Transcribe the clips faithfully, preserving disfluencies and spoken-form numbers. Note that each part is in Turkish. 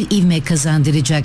bir ivme kazandıracak.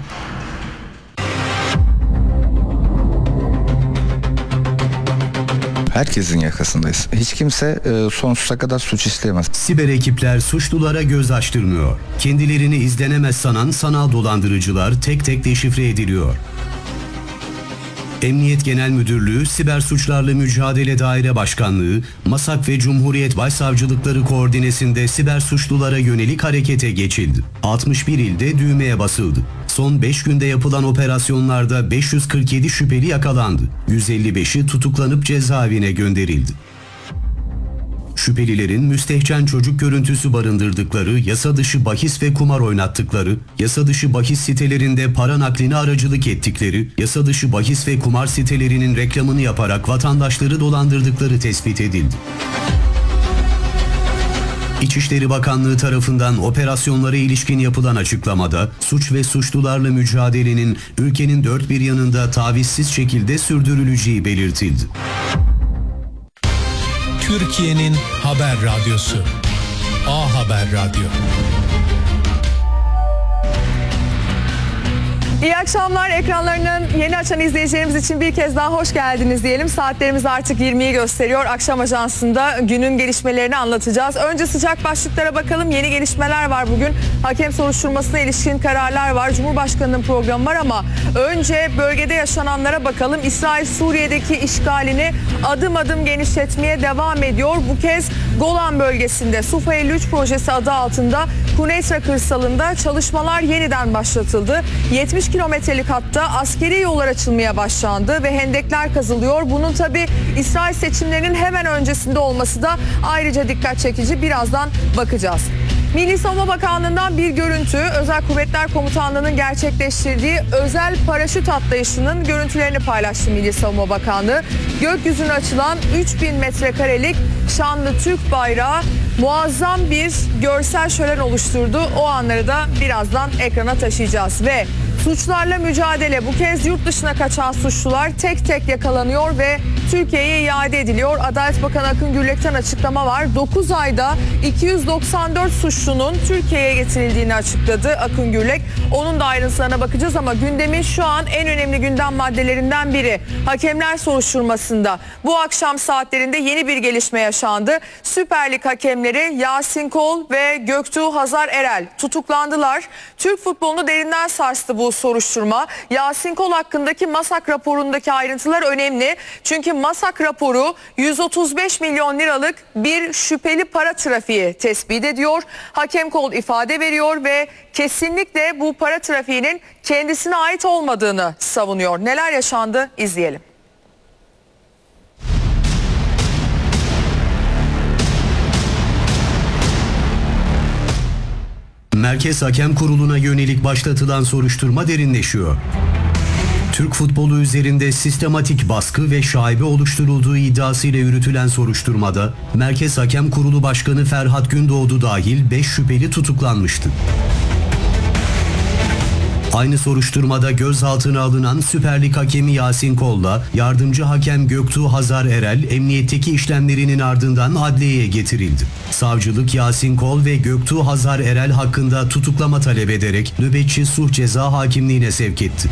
Herkesin yakasındayız. Hiç kimse e, sonsuza kadar suç işleyemez. Siber ekipler suçlulara göz açtırmıyor. Kendilerini izlenemez sanan sanal dolandırıcılar tek tek deşifre ediliyor. Emniyet Genel Müdürlüğü, Siber Suçlarla Mücadele Daire Başkanlığı, MASAK ve Cumhuriyet Başsavcılıkları koordinesinde siber suçlulara yönelik harekete geçildi. altmış bir ilde düğmeye basıldı. Son beş günde yapılan operasyonlarda beş yüz kırk yedi şüpheli yakalandı. yüz elli beşi tutuklanıp cezaevine gönderildi. Şüphelilerin müstehcen çocuk görüntüsü barındırdıkları, yasa dışı bahis ve kumar oynattıkları, yasa dışı bahis sitelerinde para nakline aracılık ettikleri, yasa dışı bahis ve kumar sitelerinin reklamını yaparak vatandaşları dolandırdıkları tespit edildi. İçişleri Bakanlığı tarafından operasyonlara ilişkin yapılan açıklamada, suç ve suçlularla mücadelenin ülkenin dört bir yanında tavizsiz şekilde sürdürüleceği belirtildi. Türkiye'nin haber radyosu A Haber Radyo. İyi akşamlar. Ekranlarının yeni açan izleyicilerimiz için bir kez daha hoş geldiniz diyelim. Saatlerimiz artık yirmiyi gösteriyor. Akşam Ajansı'nda günün gelişmelerini anlatacağız. Önce sıcak başlıklara bakalım. Yeni gelişmeler var bugün. Hakem soruşturmasına ilişkin kararlar var. Cumhurbaşkanı'nın programı var ama önce bölgede yaşananlara bakalım. İsrail Suriye'deki işgalini adım adım genişletmeye devam ediyor. Bu kez Golan bölgesinde Sufa elli üç projesi adı altında Kuneysra kırsalında çalışmalar yeniden başlatıldı. yetmiş kilometrelik hatta askeri yollar açılmaya başlandı ve hendekler kazılıyor. Bunun tabi İsrail seçimlerinin hemen öncesinde olması da ayrıca dikkat çekici. Birazdan bakacağız. Milli Savunma Bakanlığı'ndan bir görüntü, Özel Kuvvetler Komutanlığı'nın gerçekleştirdiği özel paraşüt atlayışının görüntülerini paylaştı Milli Savunma Bakanlığı. Gökyüzüne açılan üç bin metrekarelik şanlı Türk bayrağı muazzam bir görsel şölen oluşturdu. O anları da birazdan ekrana taşıyacağız ve suçlarla mücadele, bu kez yurt dışına kaçan suçlular tek tek yakalanıyor ve Türkiye'ye iade ediliyor. Adalet Bakanı Akın Gürlek'ten açıklama var. dokuz ayda iki yüz doksan dört suçlunun Türkiye'ye getirildiğini açıkladı Akın Gürlek. Onun da ayrıntılarına bakacağız ama gündemin şu an en önemli gündem maddelerinden biri. Hakemler soruşturmasında bu akşam saatlerinde yeni bir gelişme yaşandı. Süper Lig hakemleri Yasin Kol ve Göktuğ Hazar Erel tutuklandılar. Türk futbolunu derinden sarstı bu soruşturma. Yasin Kol hakkındaki MASAK raporundaki ayrıntılar önemli. Çünkü MASAK raporu yüz otuz beş milyon liralık bir şüpheli para trafiği tespit ediyor. Hakem Kol ifade veriyor ve kesinlikle bu para trafiğinin kendisine ait olmadığını savunuyor. Neler yaşandı izleyelim. Merkez Hakem Kurulu'na yönelik başlatılan soruşturma derinleşiyor. Türk futbolu üzerinde sistematik baskı ve şaibe oluşturulduğu iddiasıyla yürütülen soruşturmada Merkez Hakem Kurulu Başkanı Ferhat Gündoğdu dahil beş şüpheli tutuklanmıştı. Aynı soruşturmada gözaltına alınan Süper Lig hakemi Yasin Kol'la yardımcı hakem Göktuğ Hazar Erel emniyetteki işlemlerinin ardından adliyeye getirildi. Savcılık Yasin Kol ve Göktuğ Hazar Erel hakkında tutuklama talep ederek nöbetçi sulh ceza hakimliğine sevk etti.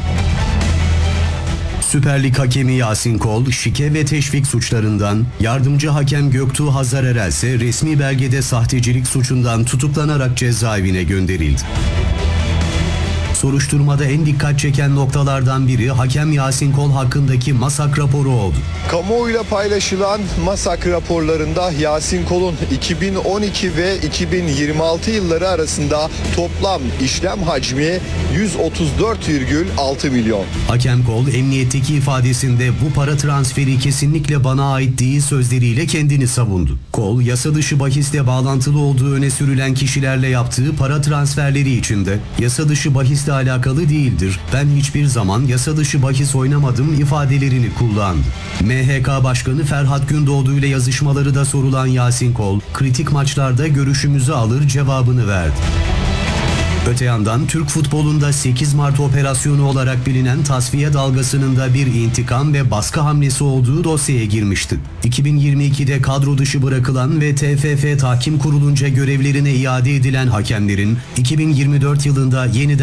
Süper Lig hakemi Yasin Kol, şike ve teşvik suçlarından, yardımcı hakem Göktuğ Hazar Erel ise resmi belgede sahtecilik suçundan tutuklanarak cezaevine gönderildi. Soruşturmada en dikkat çeken noktalardan biri hakem Yasin Kol hakkındaki MASAK raporu oldu. Kamuoyuyla paylaşılan MASAK raporlarında Yasin Kol'un iki bin on iki ve iki bin yirmi altı yılları arasında toplam işlem hacmi yüz otuz dört virgül altı milyon. Hakem Kol emniyetteki ifadesinde bu para transferi kesinlikle bana ait değil sözleriyle kendini savundu. Kol, yasa dışı bahisle bağlantılı olduğu öne sürülen kişilerle yaptığı para transferleri içinde yasa dışı bahisle alakalı değildir. Ben hiçbir zaman yasa dışı bahis oynamadım ifadelerini kullandı. M H K Başkanı Ferhat Gündoğdu ile yazışmaları da sorulan Yasin Kol, kritik maçlarda görüşümüzü alır cevabını verdi. Öte yandan Türk futbolunda sekiz Mart operasyonu olarak bilinen tasfiye dalgasının da bir intikam ve baskı hamlesi olduğu dosyaya girmişti. iki bin yirmi ikide kadro dışı bırakılan ve T F F Tahkim Kurulunca görevlerine iade edilen hakemlerin iki bin yirmi dört yılında yeniden